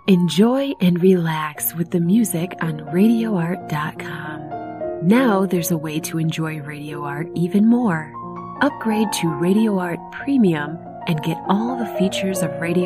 Enjoy and relax with the music on RadioArt.com. Now there's a way to enjoy Radio Art even more. Upgrade to Radio Art Premium and get all the features of Radio